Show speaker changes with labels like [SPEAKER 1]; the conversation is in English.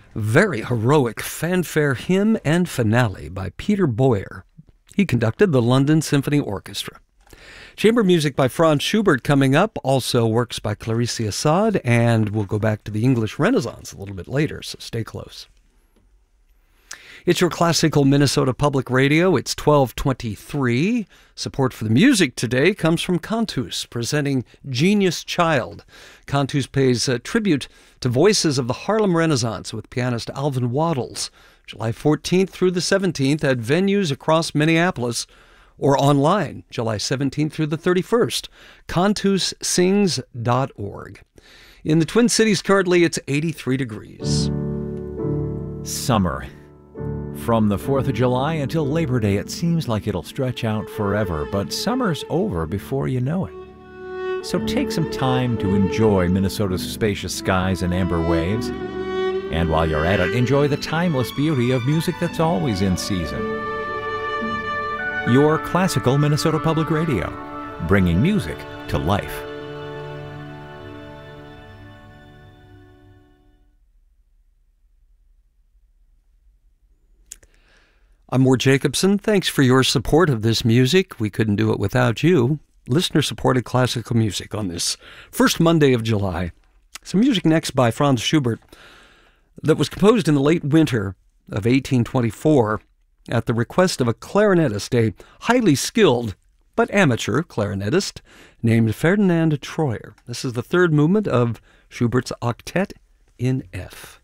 [SPEAKER 1] Very heroic fanfare hymn and finale by Peter Boyer. He conducted the London Symphony Orchestra. Chamber music by Franz Schubert coming up, also works by Clarice Assad, and we'll go back to the English Renaissance a little bit later, so stay close. It's your classical Minnesota Public Radio. It's 12:23. Support for the music today comes from Cantus, presenting Genius Child. Cantus pays tribute to voices of the Harlem Renaissance with pianist Alvin Waddles, July 14th through the 17th at venues across Minneapolis, or online, July 17th through the 31st, cantussings.org. In the Twin Cities currently, it's 83 degrees.
[SPEAKER 2] Summer. From the 4th of July until Labor Day, it seems like it'll stretch out forever, but summer's over before you know it. So take some time to enjoy Minnesota's spacious skies and amber waves. And while you're at it, enjoy the timeless beauty of music that's always in season. Your classical Minnesota Public Radio, bringing music to life.
[SPEAKER 1] I'm Ward Jacobson. Thanks for your support of this music. We couldn't do it without you. Listener-supported classical music on this first Monday of July. Some music next by Franz Schubert that was composed in the late winter of 1824 at the request of a clarinetist, a highly skilled but amateur clarinetist named Ferdinand Troyer. This is the third movement of Schubert's Octet in F.